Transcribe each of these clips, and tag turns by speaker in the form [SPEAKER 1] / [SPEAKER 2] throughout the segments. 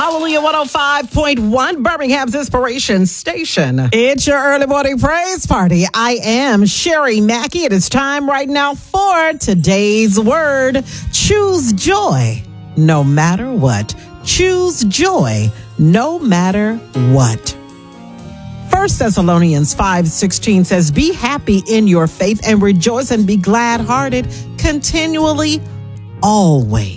[SPEAKER 1] Hallelujah 105.1, Birmingham's Inspiration Station. It's your early morning praise party. I am Sherry Mackey. It is time right now for today's word. Choose joy no matter what. Choose joy no matter what. 1 Thessalonians 5:16 says, be happy in your faith and rejoice and be glad-hearted continually, always.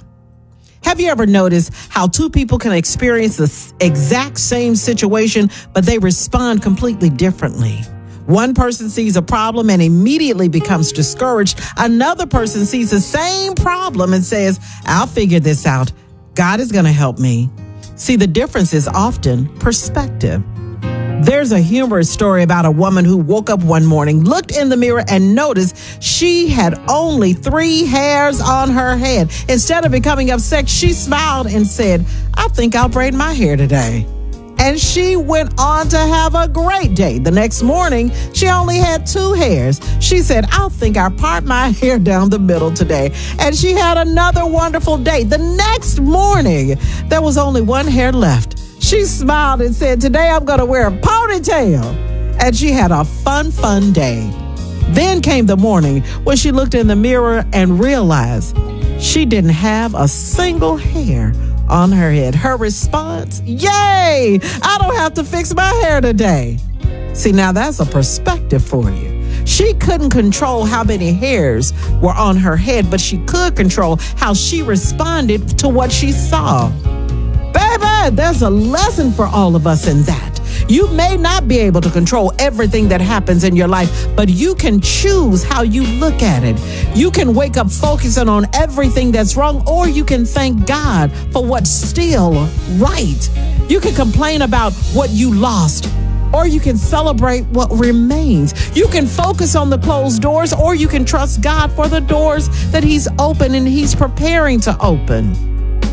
[SPEAKER 1] Have you ever noticed how two people can experience the exact same situation, but they respond completely differently? One person sees a problem and immediately becomes discouraged. Another person sees the same problem and says, I'll figure this out. God is going to help me. See, the difference is often perspective. There's a humorous story about a woman who woke up one morning, looked in the mirror, and noticed she had only 3 hairs on her head. Instead of becoming upset, she smiled and said, I think I'll braid my hair today. And she went on to have a great day. The next morning, she only had 2 hairs. She said, I think I'll part my hair down the middle today. And she had another wonderful day. The next morning, there was only 1 hair left. She smiled and said, today I'm going to wear a ponytail. And she had a fun day. Then came the morning when she looked in the mirror and realized she didn't have a single hair on her head. Her response, yay, I don't have to fix my hair today. See, now that's a perspective for you. She couldn't control how many hairs were on her head, but she could control how she responded to what she saw. Baby, there's a lesson for all of us in that. You may not be able to control everything that happens in your life, but you can choose how you look at it. You can wake up focusing on everything that's wrong, or you can thank God for what's still right. You can complain about what you lost, or you can celebrate what remains. You can focus on the closed doors, or you can trust God for the doors that He's opened and He's preparing to open.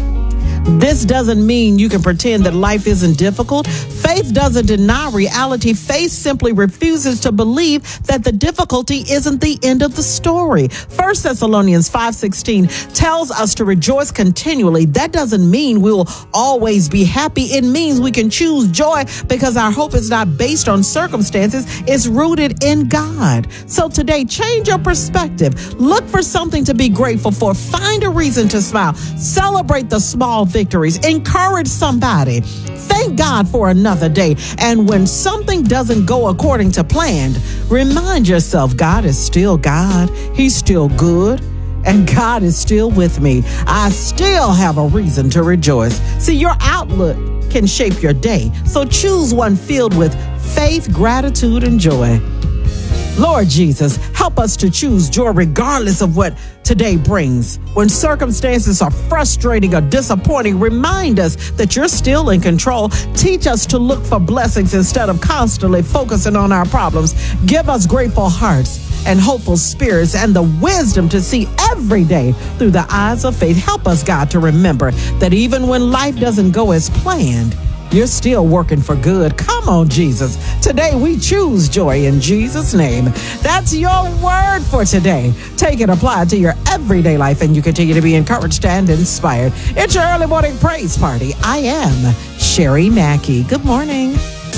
[SPEAKER 1] This doesn't mean you can pretend that life isn't difficult. Faith doesn't deny reality. Faith simply refuses to believe that the difficulty isn't the end of the story. 1 Thessalonians 5:16 tells us to rejoice continually. That doesn't mean we will always be happy. It means we can choose joy because our hope is not based on circumstances. It's rooted in God. So today, change your perspective. Look for something to be grateful for. Find a reason to smile. Celebrate the small victories. Encourage somebody. Thank God for another day. And when something doesn't go according to plan, remind yourself God is still God. He's still good. And God is still with me. I still have a reason to rejoice. See, your outlook can shape your day. So choose one filled with faith, gratitude, and joy. Lord Jesus, help us to choose joy regardless of what today brings. When circumstances are frustrating or disappointing, remind us that you're still in control. Teach us to look for blessings instead of constantly focusing on our problems. Give us grateful hearts and hopeful spirits and the wisdom to see every day through the eyes of faith. Help us, God, to remember that even when life doesn't go as planned, you're still working for good. Come on, Jesus. Today we choose joy in Jesus' name. That's your word for today. Take it, apply it to your everyday life, and you continue to be encouraged and inspired. It's your early morning praise party. I am Sherry Mackey. Good morning.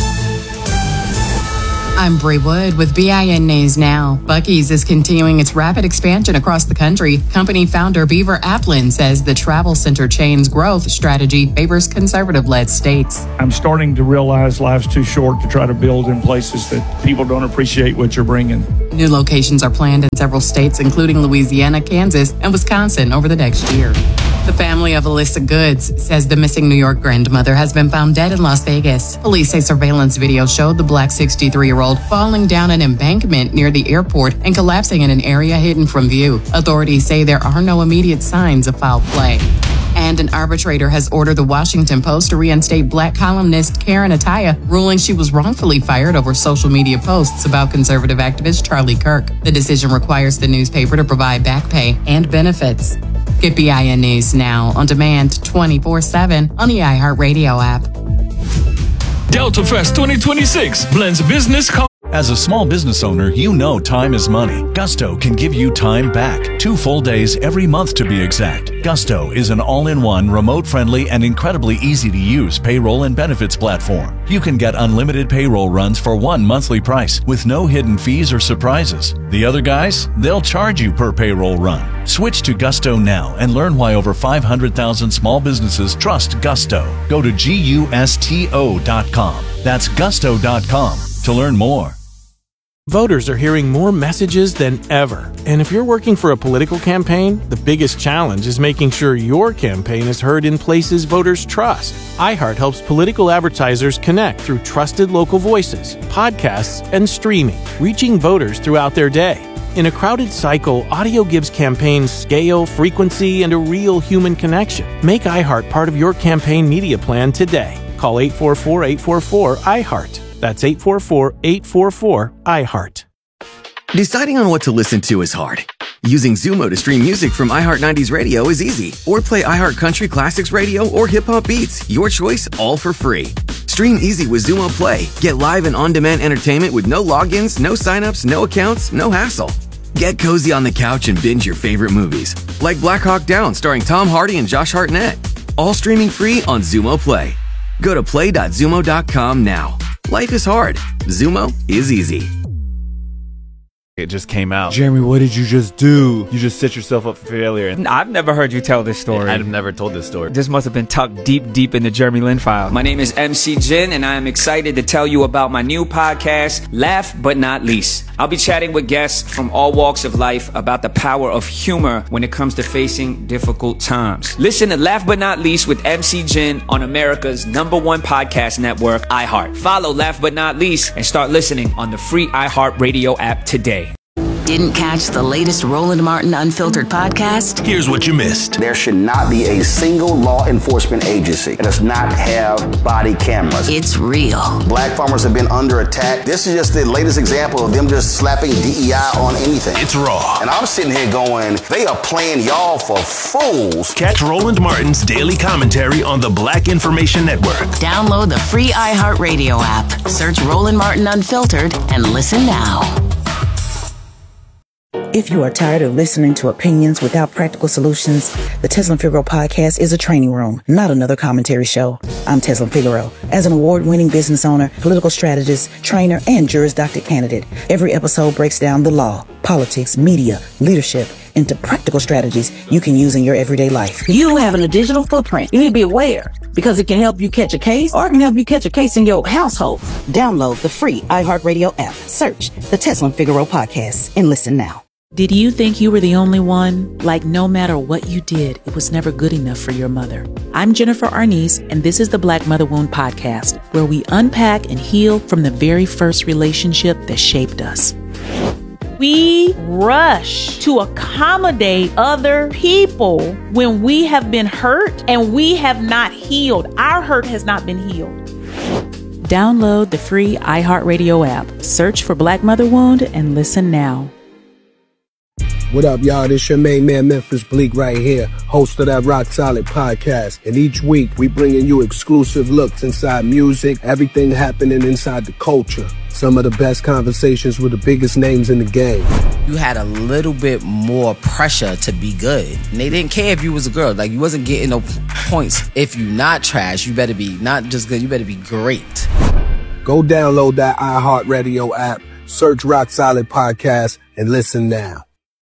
[SPEAKER 2] I'm Bree Wood with BIN News Now. Buc-ee's is continuing its rapid expansion across the country. Company founder Beaver Applin says the travel center chain's growth strategy favors conservative-led states.
[SPEAKER 3] I'm starting to realize life's too short to try to build in places that people don't appreciate what you're bringing.
[SPEAKER 2] New locations are planned in several states, including Louisiana, Kansas, and Wisconsin over the next year. The family of Alyssa Goods says the missing New York grandmother has been found dead in Las Vegas. Police say surveillance video showed the black 63-year-old falling down an embankment near the airport and collapsing in an area hidden from view. Authorities say there are no immediate signs of foul play. And an arbitrator has ordered the Washington Post to reinstate black columnist Karen Attiah, ruling she was wrongfully fired over social media posts about conservative activist Charlie Kirk. The decision requires the newspaper to provide back pay and benefits. Get BIN News Now on demand 24/7 on the iHeartRadio app.
[SPEAKER 4] Delta Fest 2026 blends business, As a small business owner, you know time is money. Gusto can give you time back. 2 full days every month to be exact. Gusto is an all-in-one, remote-friendly, and incredibly easy-to-use payroll and benefits platform. You can get unlimited payroll runs for one monthly price with no hidden fees or surprises. The other guys, they'll charge you per payroll run. Switch to Gusto now and learn why over 500,000 small businesses trust Gusto. Go to GUSTO.com. That's gusto.com to learn more.
[SPEAKER 5] Voters are hearing more messages than ever. And if you're working for a political campaign, the biggest challenge is making sure your campaign is heard in places voters trust. iHeart helps political advertisers connect through trusted local voices, podcasts, and streaming, reaching voters throughout their day. In a crowded cycle, audio gives campaigns scale, frequency, and a real human connection. Make iHeart part of your campaign media plan today. Call 844-844-iHeart. That's 844-844-iHeart.
[SPEAKER 6] Deciding on what to listen to is hard. Using Zumo to stream music from iHeart 90s Radio is easy. Or play iHeart Country Classics Radio or Hip Hop Beats. Your choice, all for free. Stream easy with Zumo Play. Get live and on-demand entertainment with no logins, no signups, no accounts, no hassle. Get cozy on the couch and binge your favorite movies. Like Black Hawk Down starring Tom Hardy and Josh Hartnett. All streaming free on Zumo Play. Go to play.zumo.com now. Life is hard. Zumo is easy.
[SPEAKER 7] It just came out.
[SPEAKER 8] Jeremy, what did you just do? You just set yourself up for failure.
[SPEAKER 9] I've never heard you tell this story.
[SPEAKER 7] I've never told this story.
[SPEAKER 9] This must have been tucked deep in the Jeremy Lin file.
[SPEAKER 10] My name is MC Jin, and I am excited to tell you about my new podcast, Laugh But Not Least. I'll be chatting with guests from all walks of life about the power of humor when it comes to facing difficult times. Listen to Laugh But Not Least with MC Jin on America's #1 podcast network, iHeart. Follow Laugh But Not Least and start listening on the free iHeart Radio app today.
[SPEAKER 11] Didn't catch the latest Roland Martin Unfiltered podcast?
[SPEAKER 12] Here's what you missed.
[SPEAKER 13] There should not be a single law enforcement agency that does not have body cameras.
[SPEAKER 11] It's real.
[SPEAKER 13] Black farmers have been under attack. This is just the latest example of them just slapping DEI on anything.
[SPEAKER 12] It's raw.
[SPEAKER 13] And I'm sitting here going, they are playing y'all for fools.
[SPEAKER 12] Catch Roland Martin's daily commentary on the Black Information Network.
[SPEAKER 11] Download the free iHeartRadio app. Search Roland Martin Unfiltered and listen now.
[SPEAKER 14] If you are tired of listening to opinions without practical solutions, the Teslin Figaro podcast is a training room, not another commentary show. I'm Teslin Figaro. As an award-winning business owner, political strategist, trainer, and Juris Doctor candidate, every episode breaks down the law, politics, media, leadership, into practical strategies you can use in your everyday life.
[SPEAKER 15] You having a digital footprint. You need to be aware because it can help you catch a case or it can help you catch a case in your household.
[SPEAKER 14] Download the free iHeartRadio app. Search the Teslin Figaro podcast and listen now.
[SPEAKER 16] Did you think you were the only one? Like no matter what you did, it was never good enough for your mother. I'm Jennifer Arnice, and this is the Black Mother Wound Podcast, where we unpack and heal from the very first relationship that shaped us.
[SPEAKER 17] We rush to accommodate other people when we have been hurt and we have not healed. Our hurt has not been healed.
[SPEAKER 16] Download the free iHeartRadio app. Search for Black Mother Wound and listen now.
[SPEAKER 18] What up, y'all? This your main man, Memphis Bleak, right here, host of that Rock Solid podcast. And each week, we bringing you exclusive looks inside music, everything happening inside the culture. Some of the best conversations with the biggest names in the game.
[SPEAKER 19] You had a little bit more pressure to be good. And they didn't care if you was a girl. Like, you wasn't getting no points. If you not trash, you better be not just good, you better be great.
[SPEAKER 18] Go download that iHeartRadio app, search Rock Solid Podcast, and listen now.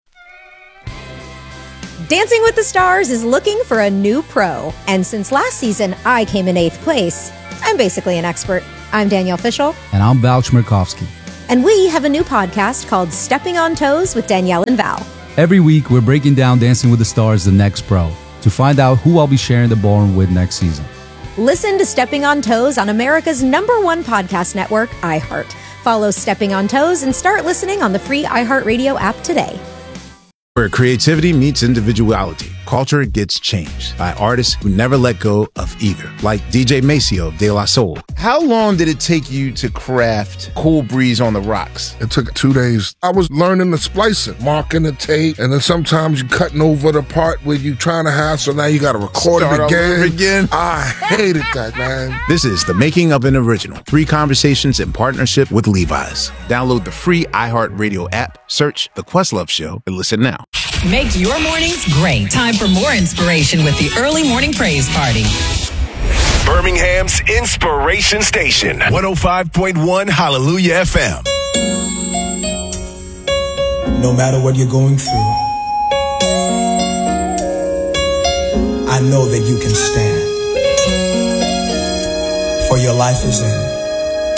[SPEAKER 20] Dancing with the Stars is looking for a new pro. And since last season, I came in 8th place. I'm basically an expert. I'm Danielle Fishel.
[SPEAKER 21] And I'm Val Chmerkovsky.
[SPEAKER 20] And we have a new podcast called Stepping on Toes with Danielle and Val.
[SPEAKER 21] Every week, we're breaking down Dancing with the Stars, the next pro, to find out who I'll be sharing the ballroom with next season.
[SPEAKER 20] Listen to Stepping on Toes on America's #1 podcast network, iHeart. Follow Stepping on Toes and start listening on the free iHeartRadio app today.
[SPEAKER 1] Where creativity meets individuality, culture gets changed by artists who never let go of either, like DJ Maceo of De La Soul.
[SPEAKER 22] How long did it take you to craft Cool Breeze on the Rocks?
[SPEAKER 23] It took 2 days. I was learning the splicing, marking the tape, and then sometimes you cutting over the part where you trying to have, so now you got to record it again. I hated that, man.
[SPEAKER 1] This is the Making of an Original. 3 conversations in partnership with Levi's. Download the free iHeartRadio app, search The Questlove Show, and listen now.
[SPEAKER 24] Make your mornings great. Time for more inspiration with the Early Morning Praise Party.
[SPEAKER 12] Birmingham's Inspiration Station, 105.1 Hallelujah FM.
[SPEAKER 25] No matter what you're going through, I know that you can stand. For your life is in